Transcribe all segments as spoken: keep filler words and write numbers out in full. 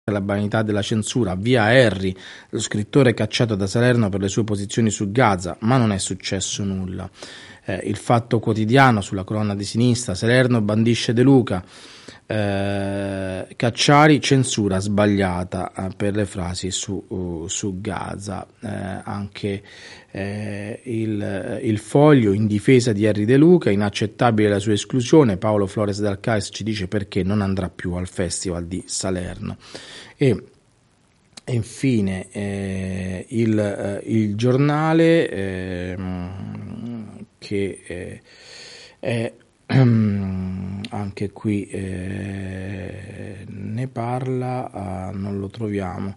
la banalità della censura, via Harry, lo scrittore cacciato da Salerno per le sue posizioni su Gaza, ma non è successo nulla. Eh, il Fatto Quotidiano, sulla colonna di sinistra, Salerno bandisce De Luca, eh, Cacciari censura sbagliata eh, per le frasi su, uh, su Gaza. Eh, anche eh, il, il Foglio, in difesa di Harry De Luca, inaccettabile la sua esclusione, Paolo Flores dal C A E S ci dice perché non andrà più al Festival di Salerno. E infine eh, il, eh, il Giornale eh, che eh, è anche qui eh, ne parla, uh, non lo troviamo.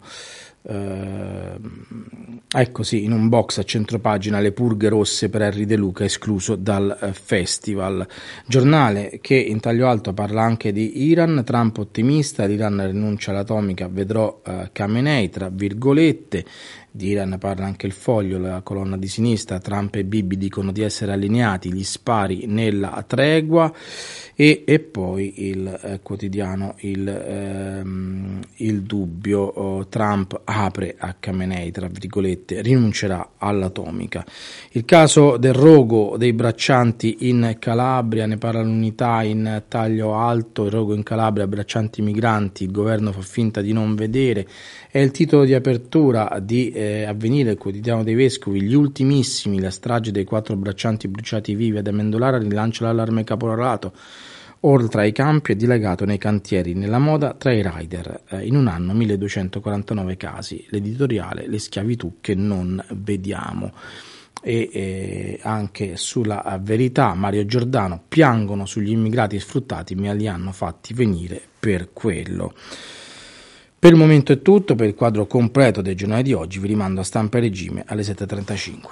Uh, ecco sì, in un box a centropagina le purghe rosse per Harry De Luca escluso dal uh, festival. Giornale che in taglio alto parla anche di Iran, Trump ottimista, l'Iran rinuncia all'atomica, vedrò uh, Khamenei, tra virgolette. Di Iran parla anche il Foglio, la colonna di sinistra, Trump e Bibi dicono di essere allineati, gli spari nella tregua. E, e poi il eh, quotidiano il, ehm, il Dubbio, oh, Trump apre a Khamenei, tra virgolette, rinuncerà all'atomica. Il caso del rogo dei braccianti in Calabria, ne parla l'Unità in taglio alto, il rogo in Calabria, braccianti migranti, il governo fa finta di non vedere, è il titolo di apertura di eh, Avvenire, il quotidiano dei vescovi, gli ultimissimi, la strage dei quattro braccianti bruciati vivi ad Amendolara rilancia l'allarme caporalato. Oltre ai campi è dilagato nei cantieri, nella moda, tra i rider. Eh, in un anno milleduecentoquarantanove casi. L'editoriale, le schiavitù che non vediamo. E eh, anche sulla Verità, Mario Giordano, piangono sugli immigrati sfruttati, ma li hanno fatti venire per quello. Per il momento è tutto, per il quadro completo del giornale di oggi vi rimando a Stampa e Regime alle sette e trentacinque.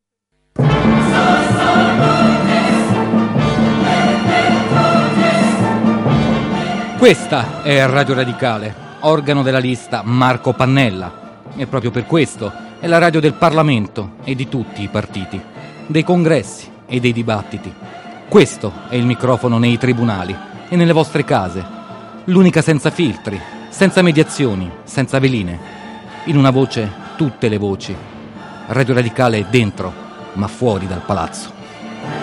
Questa è Radio Radicale, organo della lista Marco Pannella, e proprio per questo è la radio del Parlamento e di tutti i partiti, dei congressi e dei dibattiti. Questo è il microfono nei tribunali e nelle vostre case, l'unica senza filtri, senza mediazioni, senza veline. In una voce, tutte le voci. Radio Radicale è dentro, ma fuori dal palazzo.